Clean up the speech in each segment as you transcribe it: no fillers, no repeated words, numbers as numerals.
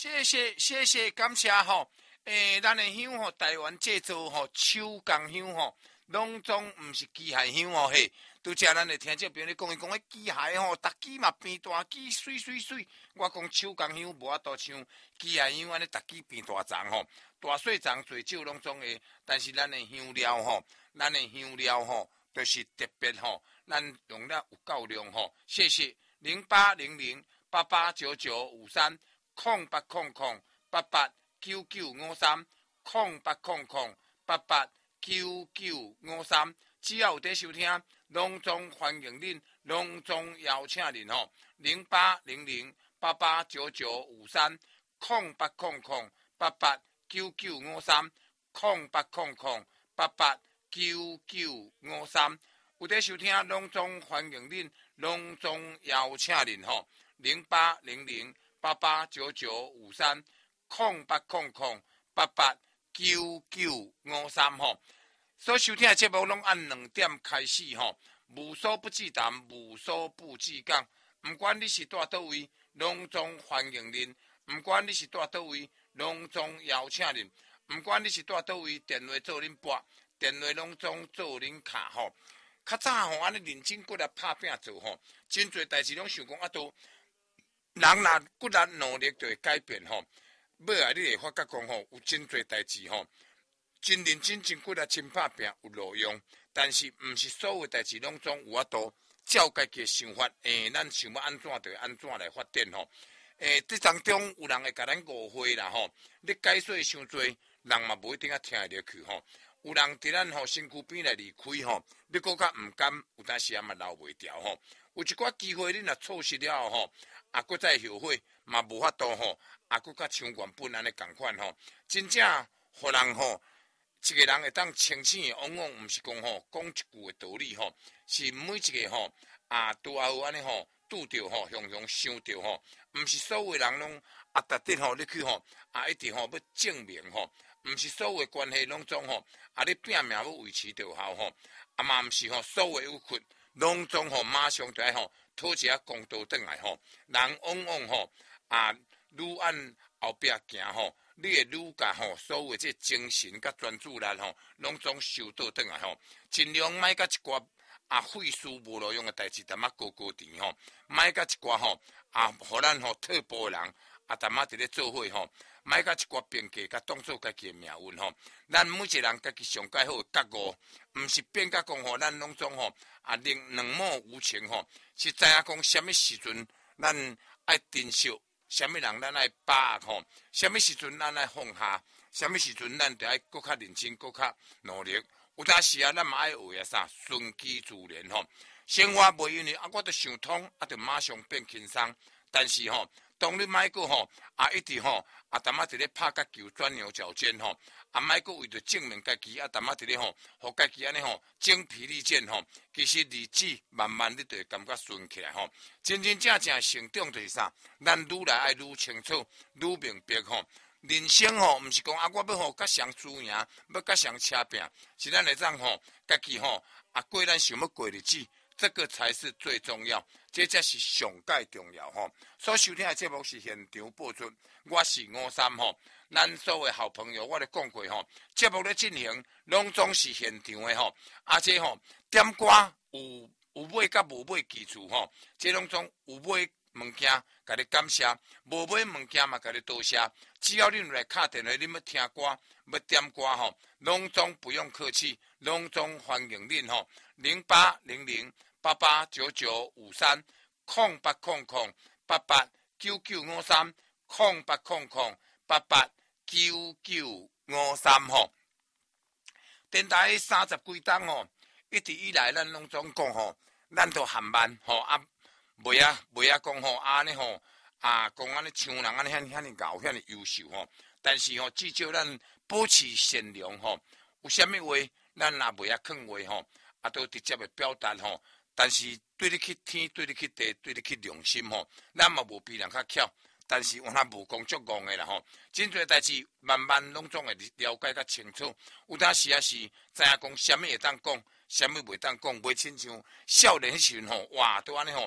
谢谢，感谢吼。咱的香吼，台湾制造吼手工香吼，拢总毋是机械香吼嘿。拄则咱的听众朋友咧讲，伊讲迄机械吼，逐支嘛变大支，水。我讲手工香无法度像机械香安尼，逐支变大丛吼，大细丛最少拢总会。但是咱的香料吼，就是特别吼，咱用了有够量吼。谢谢0800889953。0800889953，0800889953，只要有在收听，拢总欢迎恁，拢总邀请恁吼。0800889953，0800889953，有在收听，拢总欢迎恁，拢总邀请恁吼。0800889953，0800889953吼。所收听的节目拢按2点开始吼，无所不至谈，无所不至讲。不管你是住倒位，拢总欢迎恁；不管你是住倒位，拢总邀请恁；不管你是住倒位，电话做恁拨，电话拢总做恁卡吼。较早吼，安尼认真骨力拍拼做吼，真侪代志拢想讲都。人若骨力努力就会改变吼，尾仔你会发觉讲吼，有真侪代志吼，真认真真骨力真拍拼有路用，但是毋是所有代志拢总有法度照家己的想法，咱想要安怎就安怎来发展吼。这当中有人会甲咱误会啦吼，你解说伤多，人嘛无一定啊听会入去吼。有人伫咱吼身躯边来离开吼，你搁较毋甘，有当时也嘛留袂掉吼。有一寡机会，你若错失了吼。搁再后悔嘛无法度吼，搁较像原本安尼共款吼，真正互人吼，一个人会当清醒的，往往毋是讲吼讲一句的道理吼，是每一个吼拄好安尼吼拄着吼，常常想着吼，毋是所有人拢逐日吼你去吼一直吼要证明吼，毋是所有关系拢总吼你拼命要维持着好吼，嘛毋是吼所有委屈拢总吼马上就爱吼。讨一下公道转来吼，人往往吼愈按后壁行吼，你会愈甲吼所有这精神甲专注力吼，拢总收倒转来吼。尽量莫甲一寡费事无路用的代志，淡仔高甜吼，莫甲一寡吼互咱吼退步的人淡仔伫咧做伙吼，莫甲一寡边界甲当做家己的命运吼。咱每一个人家己上介好的觉悟，毋是变甲讲吼，咱拢总吼冷漠无情吼。是知影讲，什么时阵咱爱珍惜，什么人咱爱把握吼，什么时阵咱爱放下，什么时阵咱就爱搁较认真，搁较努力。有当时咱嘛爱学啥，顺其自然吼。生活袂因为我都想通，就马上变轻松。但是吼，当你莫个吼一直吼淡仔伫咧拍甲球钻牛角尖吼，莫个为着证明家己淡仔伫咧吼，互家己安尼吼精疲力尽吼，其实日子慢慢你就会感觉顺起来吼。真正成长就是啥？咱愈来爱愈清楚，愈明白吼。人生吼，毋是讲我要吼甲谁输赢，要甲谁车拼，是咱会当吼家己吼过咱想要过日子。这个才是最重要，这才是上界重要吼。所收听的节目是现场播出，我是53吼。咱所有好朋友，我咧讲过吼，节目咧进行，拢总是现场的吼。且吼点歌有买甲无买记住吼，这拢总有买物件，甲你感谢；无买物件嘛，甲你多谢。只要恁来敲电话，恁要听歌，要点歌吼，拢总不用客气，拢总欢迎恁吼。0800889953，0800889953吼。电台30几档吼，一直以来咱拢总讲吼，咱都含慢吼袂讲吼安尼吼讲安尼像人安尼遐尼高遐尼优秀吼，但是吼至少咱保持善良吼，有啥物话咱也袂囥话吼。都直接的表达吼，但是对你去天，对你去地，对你去良心吼，咱嘛无比人较巧，但是我若无讲足戆的啦吼，真侪代志慢慢拢总会了解较清楚，有当时也是知影讲什么会当讲，什么袂当讲，袂亲像少年时阵吼，哇，都安尼吼，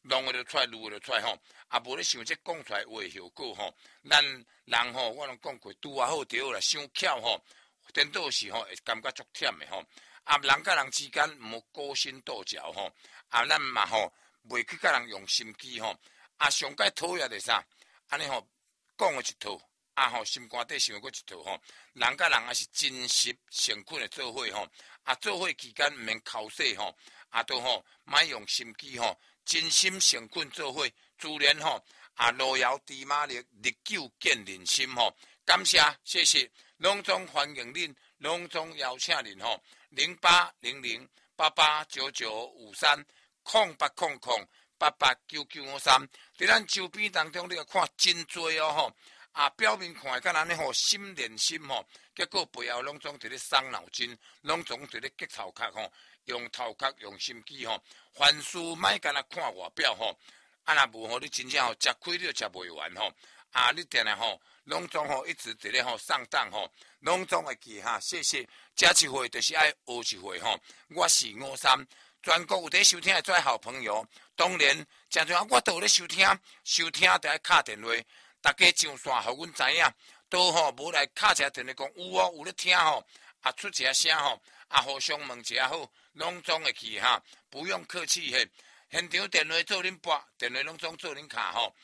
弄会就出来，撸会就出来吼。啊，无咧想这讲出来话效果吼，咱人吼，我拢讲过，拄啊好着啦，伤巧吼，颠倒是吼会感觉足忝的吼。啊，人甲人之间莫勾心斗角吼，啊，咱嘛吼袂去甲人用心机吼。啊，上界讨厌的啥？安尼吼讲的一套，啊吼心肝底想过一套吼。人甲人也是真实诚恳的做伙吼。啊，做伙期间毋免口舌吼，啊都吼莫用心机吼，真心诚恳做伙。自然吼，啊，路遥知马力，日久见人心吼。感谢，谢谢，隆重欢迎恁，隆重邀请恁吼。08008899530800889953，伫咱周边当中，你要看真多哦吼。啊，表面看甲咱咧吼心连心吼，结果背后拢总伫咧伤脑筋，拢总伫咧激头壳吼，用头壳用心机吼，凡事莫干那看外表吼。啊，若无吼，你真正吼食亏你就食袂完吼。啊，你定定吼，拢总吼一直伫咧吼上当吼，拢总会记哈。谢谢，食一回就是爱学一回吼。我是53，全国有伫收听的做好朋友。当然，真像我都有咧收听，收听就爱敲电话，大家上线，互阮知影。都吼无来敲一下电话讲有哦，有咧听吼，啊出一下声吼，啊互相问一下好，拢总会去哈，不用客气嘿。现场电话做恁拨，电话拢总做恁卡吼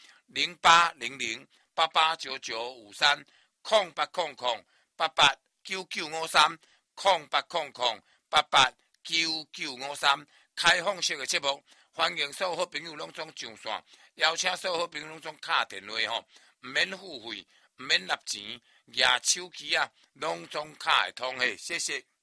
，08008899530800889953，开放式的节目，欢迎所有好朋友拢总上线，邀请所有好朋友拢总敲电话吼，毋免付费，毋免纳钱，举手机啊，拢总敲会通嘿，谢谢。